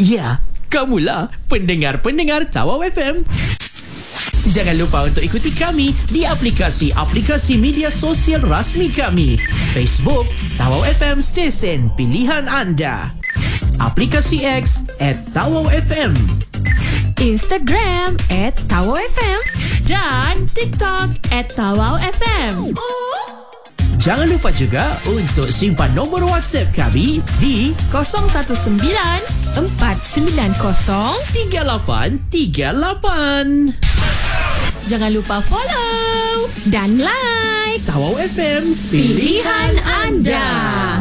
Ya, kamulah pendengar-pendengar Tawau FM. Jangan lupa untuk ikuti kami di aplikasi-aplikasi media sosial rasmi kami. Facebook, Tawau FM Stesen Pilihan Anda. Aplikasi X @TawauFM. Instagram @TawauFM dan TikTok @TawauFM. Jangan lupa juga untuk simpan nombor WhatsApp kami di 019 490 3838. Jangan lupa follow dan like Tawau FM, pilihan anda.